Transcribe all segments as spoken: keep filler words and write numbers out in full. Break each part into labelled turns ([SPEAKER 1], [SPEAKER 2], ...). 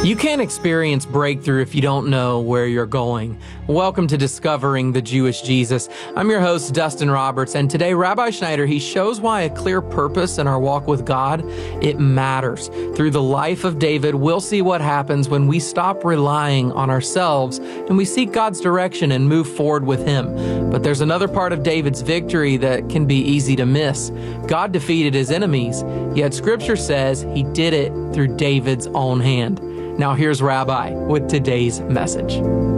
[SPEAKER 1] You can't experience breakthrough if you don't know where you're going. Welcome to Discovering the Jewish Jesus. I'm your host, Dustin Roberts, and today Rabbi Schneider, he shows why a clear purpose in our walk with God, it matters. Through the life of David, we'll see what happens when we stop relying on ourselves and we seek God's direction and move forward with Him. But there's another part of David's victory that can be easy to miss. God defeated his enemies, yet Scripture says He did it through David's own hand. Now here's Rabbi with today's message.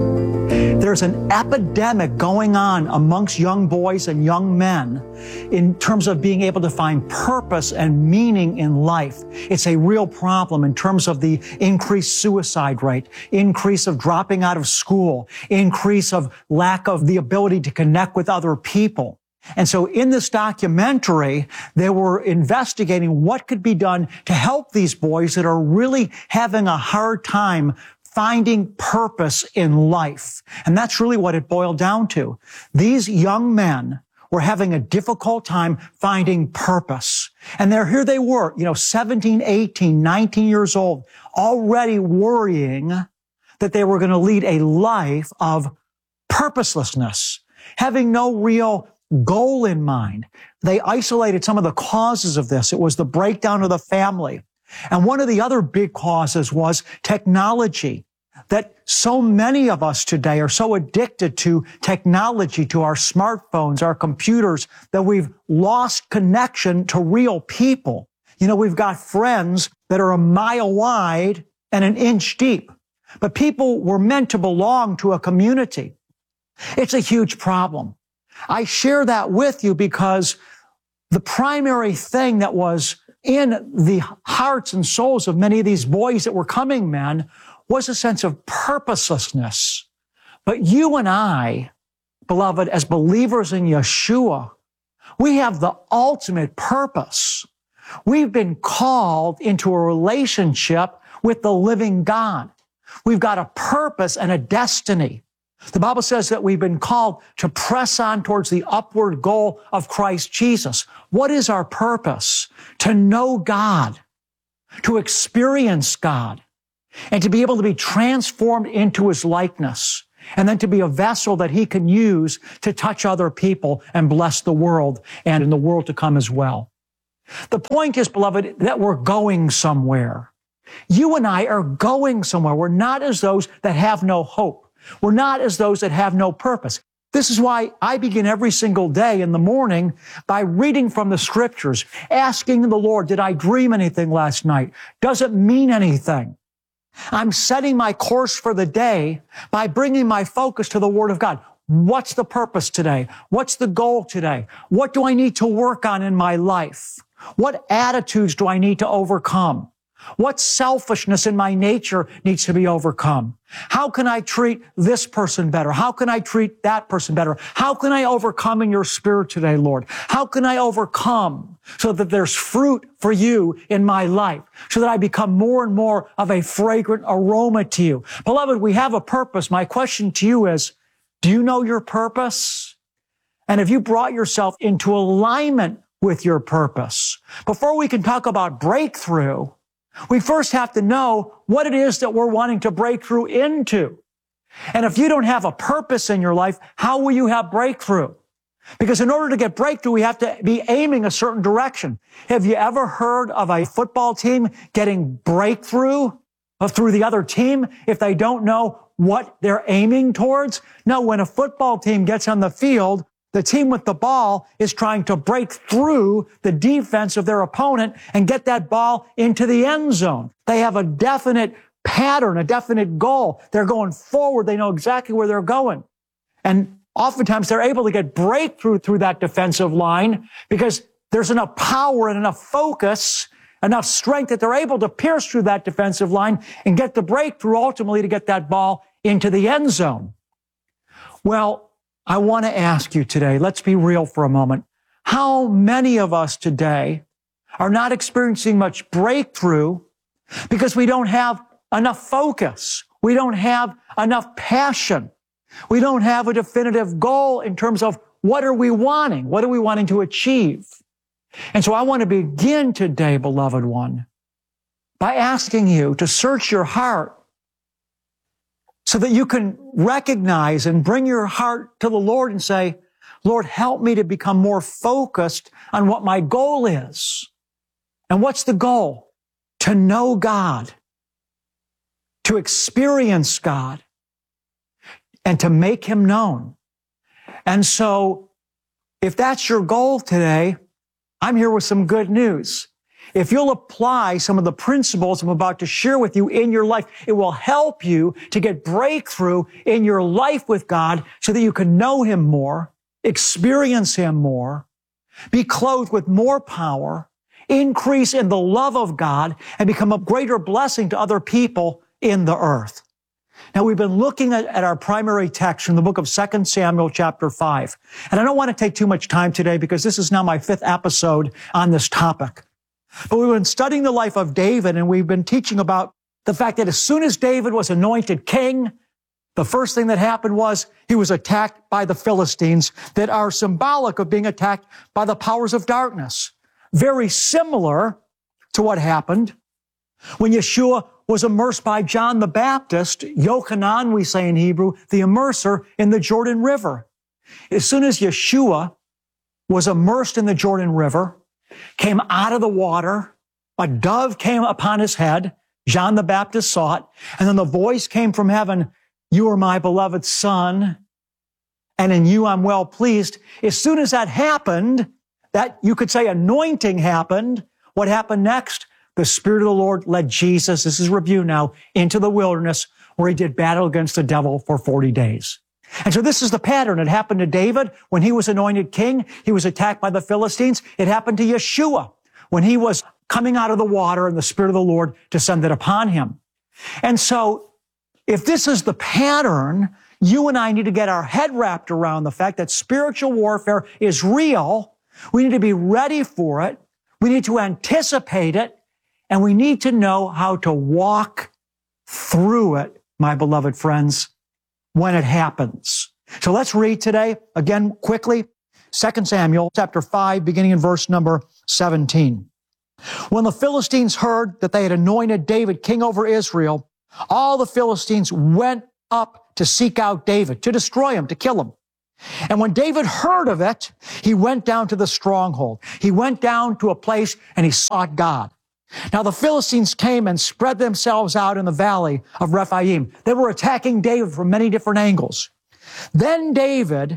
[SPEAKER 2] There's an epidemic going on amongst young boys and young men in terms of being able to find purpose and meaning in life. It's a real problem in terms of the increased suicide rate, increase of dropping out of school, increase of lack of the ability to connect with other people. And so in this documentary, they were investigating what could be done to help these boys that are really having a hard time finding purpose in life. And that's really what it boiled down to. These young men were having a difficult time finding purpose. And there, here they were, you know, seventeen, eighteen, nineteen years old, already worrying that they were going to lead a life of purposelessness, having no real goal in mind. They isolated some of the causes of this. It was the breakdown of the family. And one of the other big causes was technology, that so many of us today are so addicted to technology, to our smartphones, our computers, that we've lost connection to real people. You know, we've got friends that are a mile wide and an inch deep, but people were meant to belong to a community. It's a huge problem. I share that with you because the primary thing that was in the hearts and souls of many of these boys that were coming men was a sense of purposelessness. But you and I, beloved, as believers in Yeshua, we have the ultimate purpose. We've been called into a relationship with the living God. We've got a purpose and a destiny. The Bible says that we've been called to press on towards the upward goal of Christ Jesus. What is our purpose? To know God, to experience God, and to be able to be transformed into His likeness, and then to be a vessel that He can use to touch other people and bless the world and in the world to come as well. The point is, beloved, that we're going somewhere. You and I are going somewhere. We're not as those that have no hope. We're not as those that have no purpose. This is why I begin every single day in the morning by reading from the Scriptures, asking the Lord, did I dream anything last night? Does it mean anything? I'm setting my course for the day by bringing my focus to the Word of God. What's the purpose today? What's the goal today? What do I need to work on in my life? What attitudes do I need to overcome? What selfishness in my nature needs to be overcome? How can I treat this person better? How can I treat that person better? How can I overcome in your Spirit today, Lord? How can I overcome so that there's fruit for you in my life, so that I become more and more of a fragrant aroma to you? Beloved, we have a purpose. My question to you is, do you know your purpose? And have you brought yourself into alignment with your purpose? Before we can talk about breakthrough, we first have to know what it is that we're wanting to break through into. And if you don't have a purpose in your life, how will you have breakthrough? Because in order to get breakthrough, we have to be aiming a certain direction. Have you ever heard of a football team getting breakthrough through the other team if they don't know what they're aiming towards? No, when a football team gets on the field, the team with the ball is trying to break through the defense of their opponent and get that ball into the end zone. They have a definite pattern, a definite goal. They're going forward. They know exactly where they're going. And oftentimes they're able to get breakthrough through that defensive line because there's enough power and enough focus, enough strength that they're able to pierce through that defensive line and get the breakthrough ultimately to get that ball into the end zone. Well, I want to ask you today, let's be real for a moment. How many of us today are not experiencing much breakthrough because we don't have enough focus? We don't have enough passion. We don't have a definitive goal in terms of what are we wanting? What are we wanting to achieve? And so I want to begin today, beloved one, by asking you to search your heart so that you can recognize and bring your heart to the Lord and say, Lord, help me to become more focused on what my goal is. And what's the goal? To know God, to experience God, and to make Him known. And so, if that's your goal today, I'm here with some good news. If you'll apply some of the principles I'm about to share with you in your life, it will help you to get breakthrough in your life with God so that you can know Him more, experience Him more, be clothed with more power, increase in the love of God, and become a greater blessing to other people in the earth. Now, we've been looking at, at our primary text from the book of Second Samuel chapter five. And I don't want to take too much time today because this is now my fifth episode on this topic. But we've been studying the life of David, and we've been teaching about the fact that as soon as David was anointed king, the first thing that happened was he was attacked by the Philistines that are symbolic of being attacked by the powers of darkness. Very similar to what happened when Yeshua was immersed by John the Baptist, Yochanan, we say in Hebrew, the immerser in the Jordan River. As soon as Yeshua was immersed in the Jordan River, came out of the water, a dove came upon his head, John the Baptist saw it, and then the voice came from heaven, you are my beloved son, and in you I'm well pleased. As soon as that happened, that you could say anointing happened, what happened next? The Spirit of the Lord led Jesus, this is review now, into the wilderness where he did battle against the devil for forty days. And so this is the pattern. It happened to David when he was anointed king. He was attacked by the Philistines. It happened to Yeshua when he was coming out of the water and the Spirit of the Lord descended upon him. And so if this is the pattern, you and I need to get our head wrapped around the fact that spiritual warfare is real. We need to be ready for it. We need to anticipate it. And we need to know how to walk through it, my beloved friends, when it happens. So let's read today, again, quickly, Second Samuel chapter five, beginning in verse number seventeen. When the Philistines heard that they had anointed David king over Israel, all the Philistines went up to seek out David, to destroy him, to kill him. And when David heard of it, he went down to the stronghold. He went down to a place and he sought God. Now the Philistines came and spread themselves out in the valley of Rephaim. They were attacking David from many different angles. Then David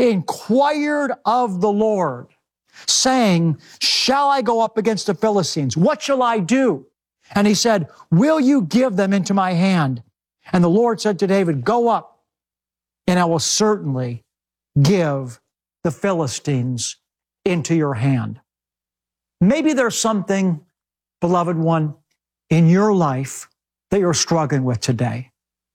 [SPEAKER 2] inquired of the Lord, saying, shall I go up against the Philistines? What shall I do? And he said, will you give them into my hand? And the Lord said to David, go up, and I will certainly give the Philistines into your hand. Maybe there's something, beloved one, in your life that you're struggling with today.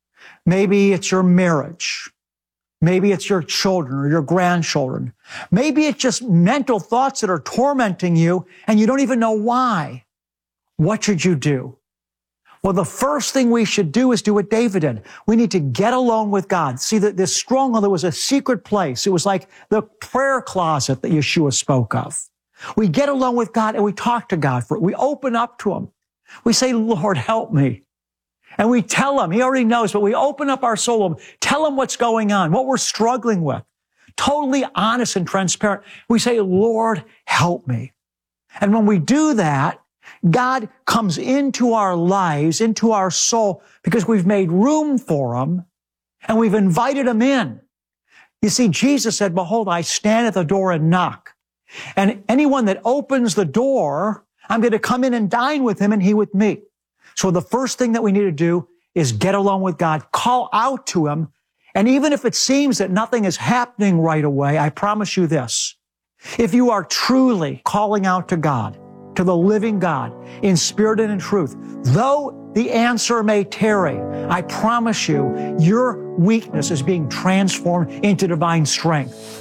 [SPEAKER 2] Maybe it's your marriage. Maybe it's your children or your grandchildren. Maybe it's just mental thoughts that are tormenting you and you don't even know why. What should you do? Well, the first thing we should do is do what David did. We need to get alone with God. See, that this stronghold, there was a secret place. It was like the prayer closet that Yeshua spoke of. We get alone with God and we talk to God for it. We open up to Him. We say, Lord, help me. And we tell Him, He already knows, but we open up our soul, tell Him what's going on, what we're struggling with. Totally honest and transparent. We say, Lord, help me. And when we do that, God comes into our lives, into our soul, because we've made room for Him and we've invited Him in. You see, Jesus said, behold, I stand at the door and knock. And anyone that opens the door, I'm going to come in and dine with him and he with me. So the first thing that we need to do is get alone with God, call out to Him. And even if it seems that nothing is happening right away, I promise you this. If you are truly calling out to God, to the living God, in spirit and in truth, though the answer may tarry, I promise you, your weakness is being transformed into divine strength.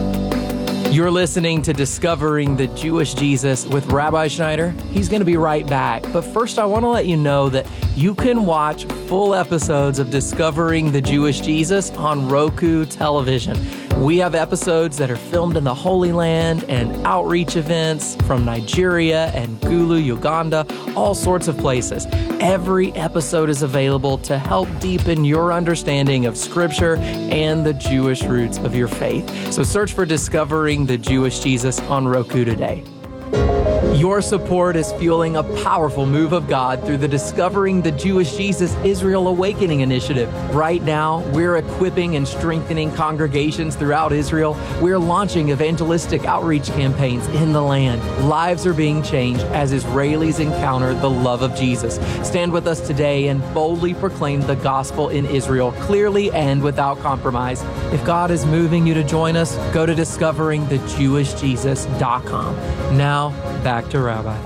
[SPEAKER 1] You're listening to Discovering the Jewish Jesus with Rabbi Schneider. He's going to be right back. But first, I want to let you know that you can watch full episodes of Discovering the Jewish Jesus on Roku television. We have episodes that are filmed in the Holy Land and outreach events from Nigeria and Gulu, Uganda, all sorts of places. Every episode is available to help deepen your understanding of Scripture and the Jewish roots of your faith. So search for Discovering the Jewish Jesus on Roku today. Your support is fueling a powerful move of God through the Discovering the Jewish Jesus Israel Awakening Initiative. Right now, we're equipping and strengthening congregations throughout Israel. We're launching evangelistic outreach campaigns in the land. Lives are being changed as Israelis encounter the love of Jesus. Stand with us today and boldly proclaim the gospel in Israel clearly and without compromise. If God is moving you to join us, go to discovering the jewish jesus dot com. Now, back to Rabbi.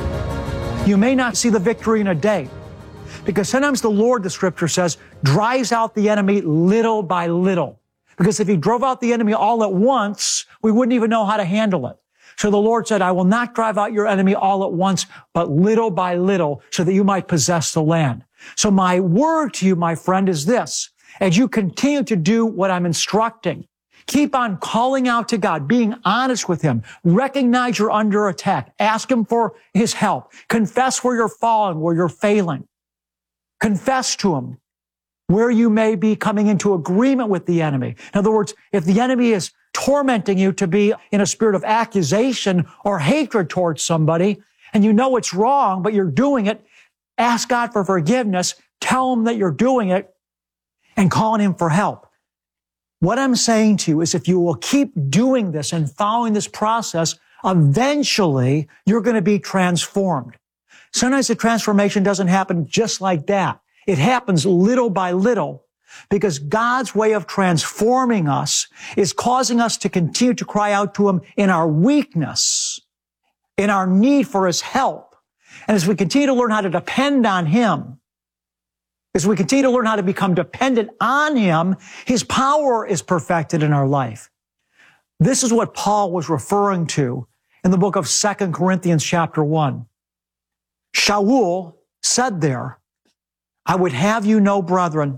[SPEAKER 2] You may not see the victory in a day, because sometimes the Lord, the Scripture says, drives out the enemy little by little. Because if he drove out the enemy all at once, we wouldn't even know how to handle it. So the Lord said, I will not drive out your enemy all at once, but little by little, so that you might possess the land. So my word to you, my friend, is this. As you continue to do what I'm instructing, keep on calling out to God, being honest with Him. Recognize you're under attack. Ask Him for His help. Confess where you're falling, where you're failing. Confess to Him where you may be coming into agreement with the enemy. In other words, if the enemy is tormenting you to be in a spirit of accusation or hatred towards somebody, and you know it's wrong, but you're doing it, ask God for forgiveness, tell Him that you're doing it, and call on Him for help. What I'm saying to you is if you will keep doing this and following this process, eventually you're going to be transformed. Sometimes the transformation doesn't happen just like that. It happens little by little because God's way of transforming us is causing us to continue to cry out to Him in our weakness, in our need for His help. And as we continue to learn how to depend on Him, as we continue to learn how to become dependent on Him, His power is perfected in our life. This is what Paul was referring to in the book of Second Corinthians chapter one. Shaul said there, I would have you know, brethren,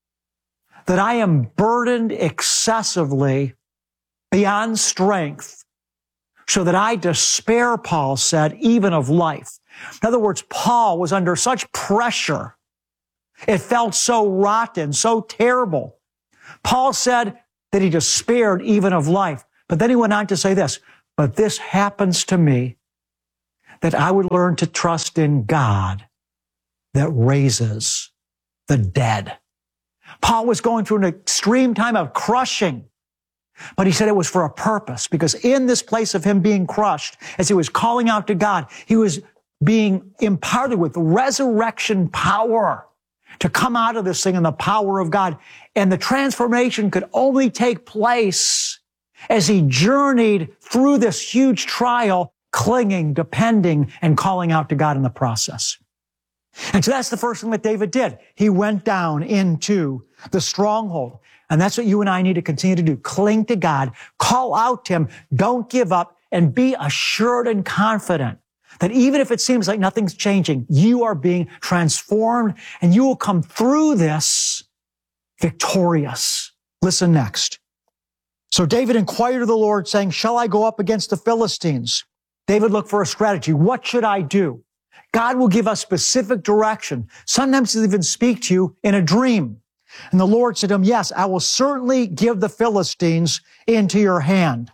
[SPEAKER 2] that I am burdened excessively beyond strength, so that I despair, Paul said, even of life. In other words, Paul was under such pressure. It felt so rotten, so terrible. Paul said that he despaired even of life. But then he went on to say this, but this happens to me, that I would learn to trust in God that raises the dead. Paul was going through an extreme time of crushing, but he said it was for a purpose, because in this place of him being crushed, as he was calling out to God, he was being imparted with resurrection power to come out of this thing in the power of God. And the transformation could only take place as he journeyed through this huge trial, clinging, depending, and calling out to God in the process. And so that's the first thing that David did. He went down into the stronghold. And that's what you and I need to continue to do. Cling to God, call out to Him, don't give up, and be assured and confident that even if it seems like nothing's changing, you are being transformed and you will come through this victorious. Listen next. So David inquired of the Lord, saying, shall I go up against the Philistines? David looked for a strategy. What should I do? God will give us specific direction. Sometimes He'll even speak to you in a dream. And the Lord said to him, yes, I will certainly give the Philistines into your hand.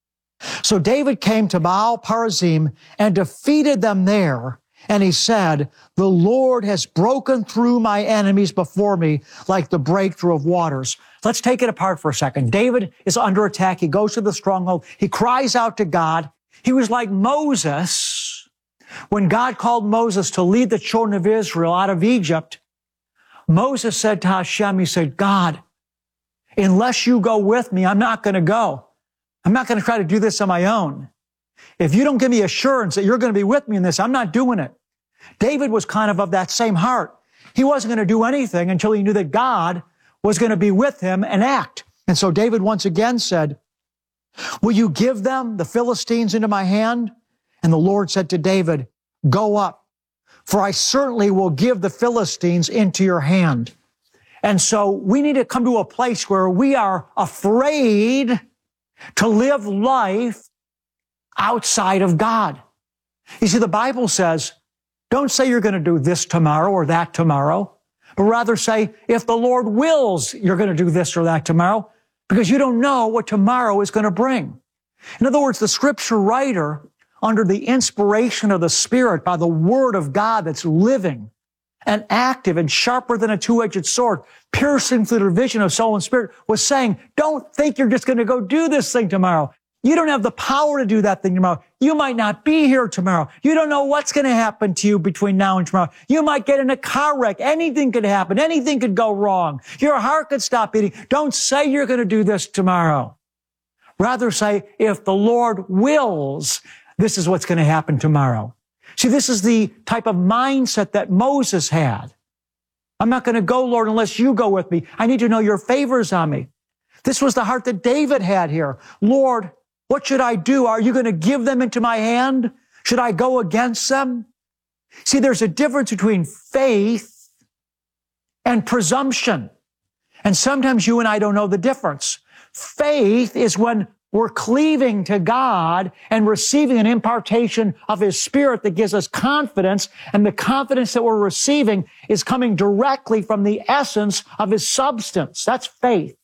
[SPEAKER 2] So David came to Baal Perazim and defeated them there. And he said, the Lord has broken through my enemies before me like the breakthrough of waters. Let's take it apart for a second. David is under attack. He goes to the stronghold. He cries out to God. He was like Moses. When God called Moses to lead the children of Israel out of Egypt, Moses said to Hashem, he said, God, unless you go with me, I'm not going to go. I'm not going to try to do this on my own. If you don't give me assurance that you're going to be with me in this, I'm not doing it. David was kind of of that same heart. He wasn't going to do anything until he knew that God was going to be with him and act. And so David once again said, will you give them, the Philistines, into my hand? And the Lord said to David, go up, for I certainly will give the Philistines into your hand. And so we need to come to a place where we are afraid to live life outside of God. You see, the Bible says, don't say you're going to do this tomorrow or that tomorrow, but rather say, if the Lord wills, you're going to do this or that tomorrow, because you don't know what tomorrow is going to bring. In other words, the scripture writer, under the inspiration of the Spirit, by the Word of God that's living and active and sharper than a two-edged sword, piercing through the division of soul and spirit, was saying, don't think you're just going to go do this thing tomorrow. You don't have the power to do that thing tomorrow. You might not be here tomorrow. You don't know what's going to happen to you between now and tomorrow. You might get in a car wreck. Anything could happen. Anything could go wrong. Your heart could stop beating. Don't say you're going to do this tomorrow. Rather say, if the Lord wills, this is what's going to happen tomorrow. See, this is the type of mindset that Moses had. I'm not going to go, Lord, unless you go with me. I need to know your favors on me. This was the heart that David had here. Lord, what should I do? Are you going to give them into my hand? Should I go against them? See, there's a difference between faith and presumption. And sometimes you and I don't know the difference. Faith is when we're cleaving to God and receiving an impartation of His Spirit that gives us confidence, and the confidence that we're receiving is coming directly from the essence of His substance. That's faith.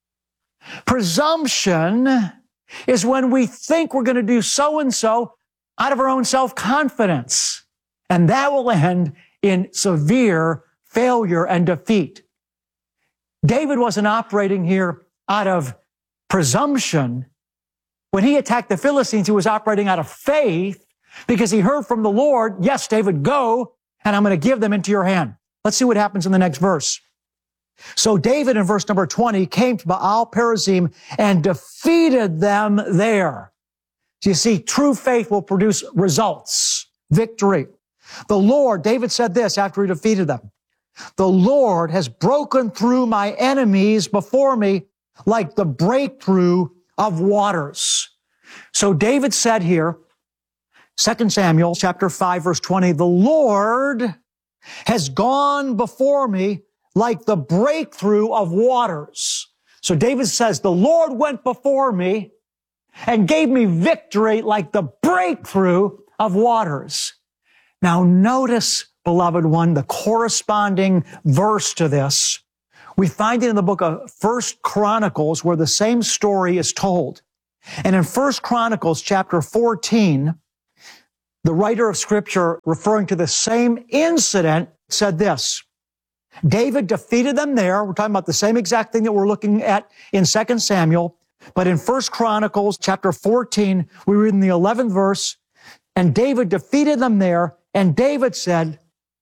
[SPEAKER 2] Presumption is when we think we're going to do so-and-so out of our own self-confidence, and that will end in severe failure and defeat. David wasn't operating here out of presumption. When he attacked the Philistines, he was operating out of faith because he heard from the Lord, yes, David, go, and I'm going to give them into your hand. Let's see what happens in the next verse. So David, in verse number twenty, came to Baal Perazim and defeated them there. So you see, true faith will produce results, victory. The Lord, David said this after he defeated them, the Lord has broken through my enemies before me like the breakthrough of waters. So David said here, Second Samuel chapter five, verse twenty, the Lord has gone before me like the breakthrough of waters. So David says, the Lord went before me and gave me victory like the breakthrough of waters. Now notice, beloved one, the corresponding verse to this. We find it in the book of First Chronicles where the same story is told. And in First Chronicles chapter fourteen, the writer of Scripture, referring to the same incident, said this, David defeated them there. We're talking about the same exact thing that we're looking at in Second Samuel. But in First Chronicles chapter fourteen, we read in the eleventh verse, and David defeated them there. And David said,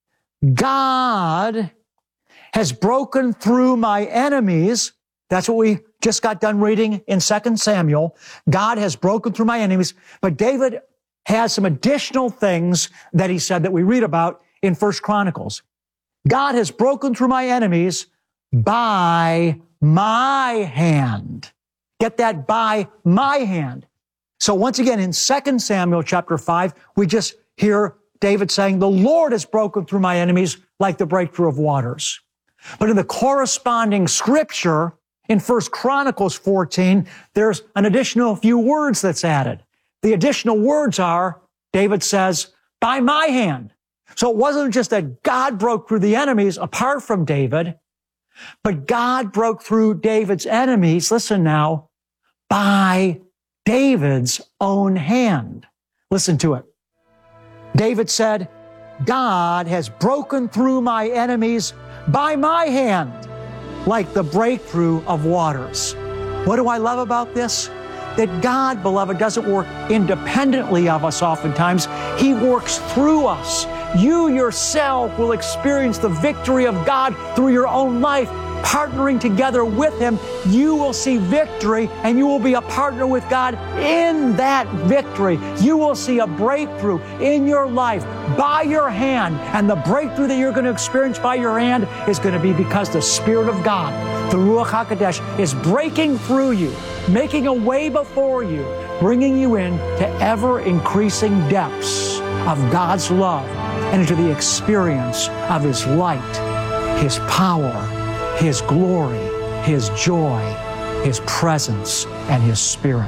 [SPEAKER 2] God has broken through my enemies. That's what we just got done reading in Second Samuel. God has broken through my enemies. But David has some additional things that he said that we read about in First Chronicles. God has broken through my enemies by my hand. Get that, by my hand. So once again, in Second Samuel chapter five, we just hear David saying, the Lord has broken through my enemies like the breakthrough of waters. But in the corresponding scripture, in First Chronicles fourteen, there's an additional few words that's added. The additional words are, David says, by my hand. So it wasn't just that God broke through the enemies apart from David, but God broke through David's enemies, listen now, by David's own hand. Listen to it. David said, God has broken through my enemies by my hand, like the breakthrough of waters. What do I love about this? That God, beloved, doesn't work independently of us oftentimes. He works through us. You yourself will experience the victory of God through your own life. Partnering together with Him, you will see victory and you will be a partner with God in that victory. You will see a breakthrough in your life by your hand, and the breakthrough that you're going to experience by your hand is going to be because the Spirit of God, the Ruach HaKodesh, is breaking through you, making a way before you, bringing you in to ever-increasing depths of God's love and into the experience of His light, His power, His glory, His joy, His presence, and His Spirit.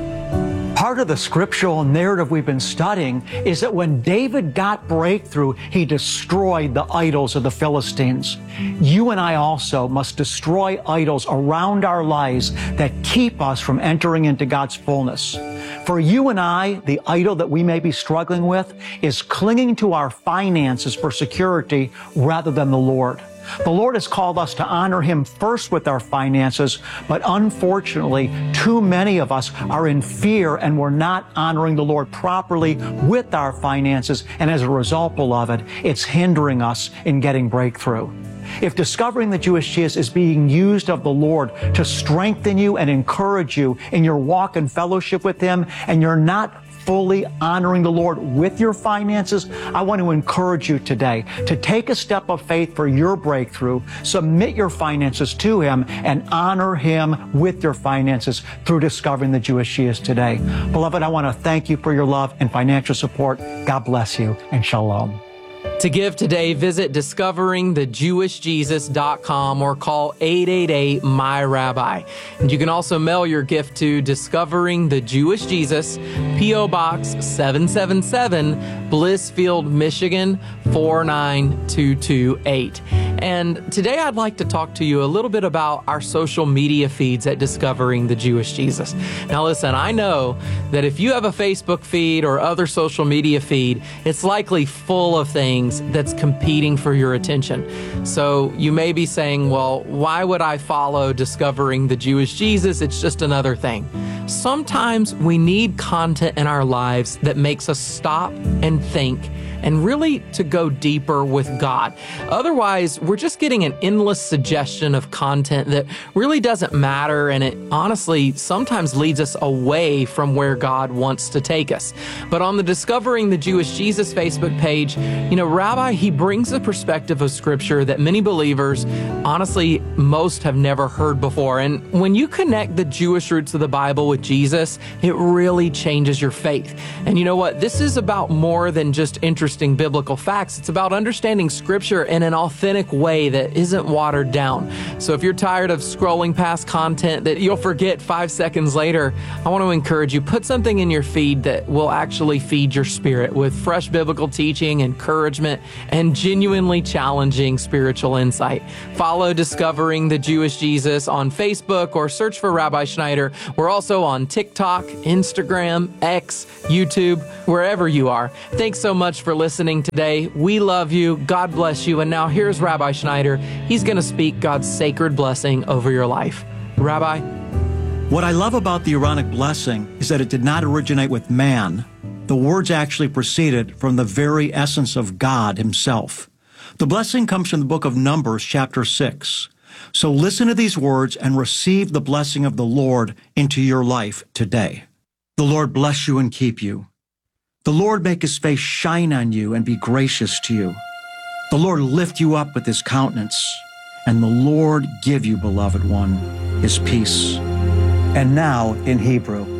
[SPEAKER 2] Part of the scriptural narrative we've been studying is that when David got breakthrough, he destroyed the idols of the Philistines. You and I also must destroy idols around our lives that keep us from entering into God's fullness. For you and I, the idol that we may be struggling with is clinging to our finances for security rather than the Lord. The Lord has called us to honor Him first with our finances, but unfortunately, too many of us are in fear and we're not honoring the Lord properly with our finances, and as a result of it, it's hindering us in getting breakthrough. If discovering the Jewish Jesus is being used of the Lord to strengthen you and encourage you in your walk and fellowship with Him, and you're not fully honoring the Lord with your finances, I want to encourage you today to take a step of faith for your breakthrough, submit your finances to Him, and honor Him with your finances through discovering the Jewish Jesus today. Beloved, I want to thank you for your love and financial support. God bless you, and shalom.
[SPEAKER 1] To give today, visit discovering the jewish jesus dot com or call eight eight eight, M Y Rabbi. And you can also mail your gift to Discovering the Jewish Jesus, P O Box seven seven seven, Blissfield, Michigan four nine two two eight. And today I'd like to talk to you a little bit about our social media feeds at Discovering the Jewish Jesus. Now listen, I know that if you have a Facebook feed or other social media feed, it's likely full of things that's competing for your attention. So you may be saying, well, why would I follow Discovering the Jewish Jesus? It's just another thing. Sometimes we need content in our lives that makes us stop and think and really to go deeper with God. Otherwise, we're just getting an endless suggestion of content that really doesn't matter, and it honestly sometimes leads us away from where God wants to take us. But on the Discovering the Jewish Jesus Facebook page, you know, Rabbi, he brings a perspective of Scripture that many believers, honestly, most have never heard before. And when you connect the Jewish roots of the Bible with Jesus, it really changes your faith. And you know what? This is about more than just interesting biblical facts. It's about understanding Scripture in an authentic way that isn't watered down. So if you're tired of scrolling past content that you'll forget five seconds later, I want to encourage you, put something in your feed that will actually feed your spirit with fresh biblical teaching, encouragement, and genuinely challenging spiritual insight. Follow Discovering the Jewish Jesus on Facebook or search for Rabbi Schneider. We're also on TikTok, Instagram, X, YouTube, wherever you are. Thanks so much for listening today. We love you. God bless you. And now here's Rabbi Schneider. He's going to speak God's sacred blessing over your life. Rabbi?
[SPEAKER 2] What I love about the Aaronic blessing is that it did not originate with man. The words actually proceeded from the very essence of God Himself. The blessing comes from the book of Numbers, chapter six. So listen to these words and receive the blessing of the Lord into your life today. The Lord bless you and keep you. The Lord make His face shine on you and be gracious to you. The Lord lift you up with His countenance, and the Lord give you, beloved one, His peace. And now in Hebrew.